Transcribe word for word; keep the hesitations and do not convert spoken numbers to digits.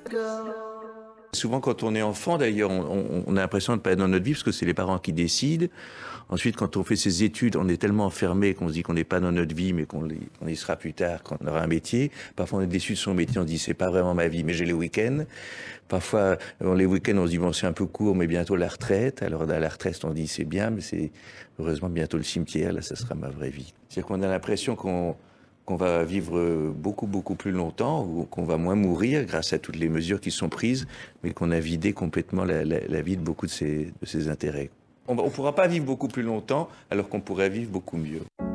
Souvent, quand on est enfant, d'ailleurs, on, on- on a l'impression de ne pas être dans notre vie parce que c'est les parents qui décident. Ensuite, quand on fait ses études, on est tellement enfermé qu'on se dit qu'on n'est pas dans notre vie, mais qu'on y on y sera plus tard quand on aura un métier. Parfois, on est déçu de son métier, on se dit c'est pas vraiment ma vie, mais j'ai les week-ends. Parfois, euh, les week-ends, on se dit bon, c'est un peu court, mais bientôt la retraite. Alors, à la retraite, on dit c'est bien, mais c'est heureusement bientôt le cimetière. Là, ça sera ma vraie vie. C'est qu'on a l'impression qu'on qu'on va vivre beaucoup, beaucoup plus longtemps, ou qu'on va moins mourir grâce à toutes les mesures qui sont prises, mais qu'on a vidé complètement la, la- la vie de beaucoup de ses, de ses intérêts. On ne pourra pas vivre beaucoup plus longtemps alors qu'on pourrait vivre beaucoup mieux.